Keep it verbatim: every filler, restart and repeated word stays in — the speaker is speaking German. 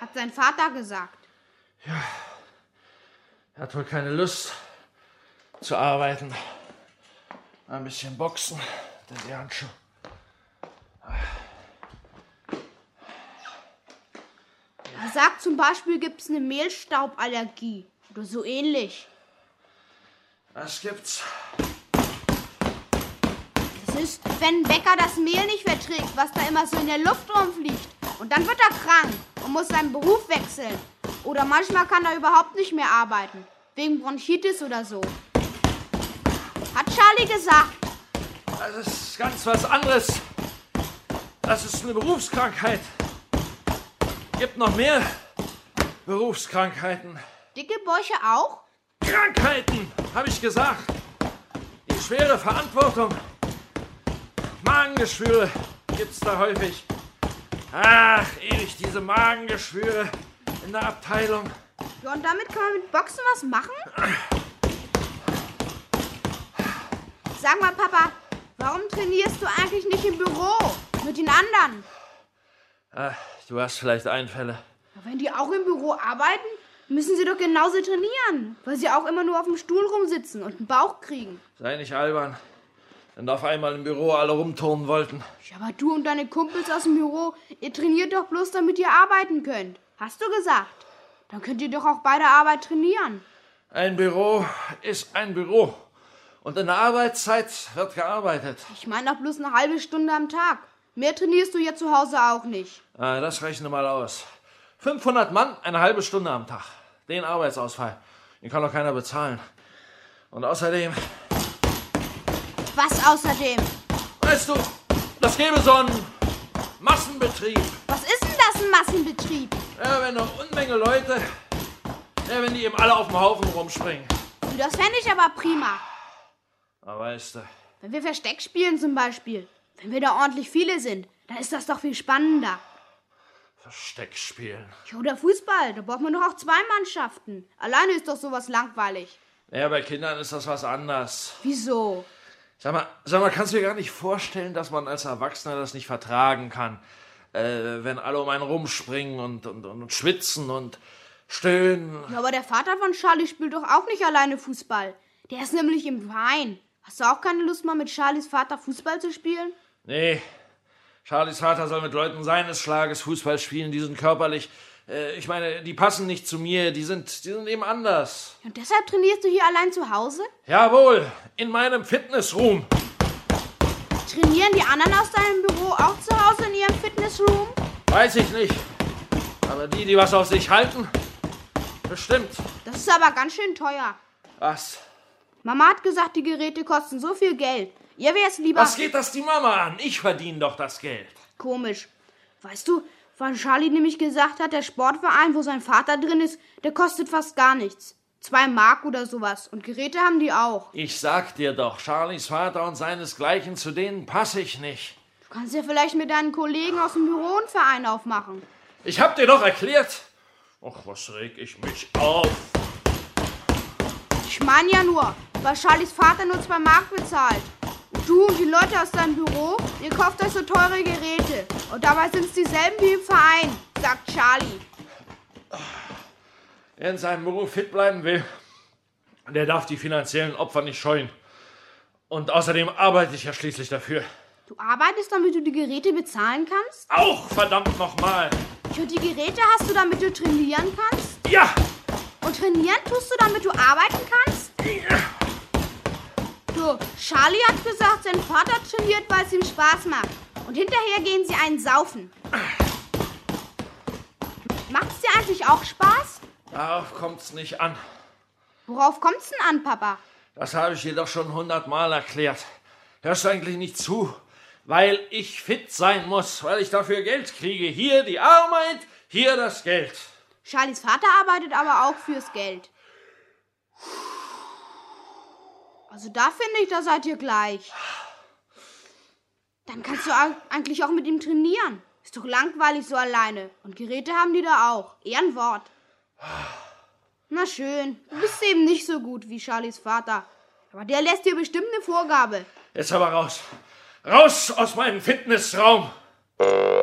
hat sein Vater gesagt. Ja, er hat wohl keine Lust zu arbeiten. Ein bisschen boxen, denn die Handschuhe. Er sagt zum Beispiel, gibt es eine Mehlstauballergie oder so ähnlich. Das gibt's. Das ist, wenn ein Bäcker das Mehl nicht verträgt, was da immer so in der Luft rumfliegt. Und dann wird er krank und muss seinen Beruf wechseln. Oder manchmal kann er überhaupt nicht mehr arbeiten. Wegen Bronchitis oder so. Hat Charlie gesagt. Das ist ganz was anderes. Das ist eine Berufskrankheit. Gibt noch mehr Berufskrankheiten. Dicke Bäuche auch? Krankheiten, habe ich gesagt. Die schwere Verantwortung. Magengeschwüre gibt's da häufig. Ach, ewig diese Magengeschwüre in der Abteilung. Ja, und damit kann man mit Boxen was machen? Sag mal, Papa, warum trainierst du eigentlich nicht im Büro mit den anderen? Ah, du hast vielleicht Einfälle. Ja, wenn die auch im Büro arbeiten, müssen sie doch genauso trainieren, weil sie auch immer nur auf dem Stuhl rumsitzen und einen Bauch kriegen. Sei nicht albern, wenn auf einmal im Büro alle rumturnen wollten. Ja, aber du und deine Kumpels aus dem Büro, ihr trainiert doch bloß, damit ihr arbeiten könnt. Hast du gesagt? Dann könnt ihr doch auch bei der Arbeit trainieren. Ein Büro ist ein Büro. Und in der Arbeitszeit wird gearbeitet. Ich meine doch bloß eine halbe Stunde am Tag. Mehr trainierst du ja zu Hause auch nicht. Ah, das rechne mal aus. fünfhundert Mann, eine halbe Stunde am Tag. Den Arbeitsausfall. Den kann doch keiner bezahlen. Und außerdem... Was außerdem? Weißt du, das gäbe so einen Massenbetrieb. Was ist denn das, ein Massenbetrieb? Ja, wenn eine Unmenge Leute... Ja, wenn die eben alle auf dem Haufen rumspringen. Und das fände ich aber prima. Na, weißt du... Wenn wir Versteck spielen zum Beispiel. Wenn wir da ordentlich viele sind, dann ist das doch viel spannender. Versteck spielen. Ja, oder Fußball, da braucht man doch auch zwei Mannschaften. Alleine ist doch sowas langweilig. Ja, bei Kindern ist das was anderes. Wieso? Sag mal, sag mal, kannst du dir gar nicht vorstellen, dass man als Erwachsener das nicht vertragen kann? Äh, wenn alle um einen rumspringen und, und, und schwitzen und stöhnen. Ja, aber der Vater von Charlie spielt doch auch nicht alleine Fußball. Der ist nämlich im Verein. Hast du auch keine Lust, mal mit Charlies Vater Fußball zu spielen? Nee, Charlies Vater soll mit Leuten seines Schlages Fußball spielen, die sind körperlich, äh, ich meine, die passen nicht zu mir, die sind, die sind eben anders. Und deshalb trainierst du hier allein zu Hause? Jawohl, in meinem Fitnessroom. Trainieren die anderen aus deinem Büro auch zu Hause in ihrem Fitnessroom? Weiß ich nicht, aber die, die was auf sich halten, bestimmt. Das ist aber ganz schön teuer. Was? Mama hat gesagt, die Geräte kosten so viel Geld. Ihr wär's lieber... Was geht das die Mama an? Ich verdiene doch das Geld. Komisch. Weißt du, weil Charlie nämlich gesagt hat, der Sportverein, wo sein Vater drin ist, der kostet fast gar nichts. Zwei Mark oder sowas. Und Geräte haben die auch. Ich sag dir doch, Charlies Vater und seinesgleichen, zu denen passe ich nicht. Du kannst ja vielleicht mit deinen Kollegen aus dem Büro einen Verein aufmachen. Ich hab dir doch erklärt. Och, was reg ich mich auf. Ich meine ja nur, weil Charlies Vater nur zwei Mark bezahlt. Und du und die Leute aus deinem Büro, ihr kauft euch so teure Geräte. Und dabei sind es dieselben wie im Verein, sagt Charlie. Wer in seinem Beruf fit bleiben will, der darf die finanziellen Opfer nicht scheuen. Und außerdem arbeite ich ja schließlich dafür. Du arbeitest, damit du die Geräte bezahlen kannst? Auch, verdammt nochmal. Und die Geräte hast du, damit du trainieren kannst? Ja! Und trainieren tust du, damit du arbeiten kannst? Ja. Du, Charlie hat gesagt, sein Vater trainiert, weil es ihm Spaß macht. Und hinterher gehen sie einen saufen. Macht's dir eigentlich auch Spaß? Darauf kommt's nicht an. Worauf kommt's denn an, Papa? Das habe ich dir doch schon hundertmal erklärt. Hörst du eigentlich nicht zu? Weil ich fit sein muss, weil ich dafür Geld kriege. Hier die Arbeit, hier das Geld. Charlies Vater arbeitet aber auch fürs Geld. Also da finde ich, da seid ihr gleich. Dann kannst du eigentlich auch mit ihm trainieren. Ist doch langweilig so alleine. Und Geräte haben die da auch. Ehrenwort. Na schön, du bist eben nicht so gut wie Charlies Vater. Aber der lässt dir bestimmt eine Vorgabe. Jetzt aber raus. Raus aus meinem Fitnessraum.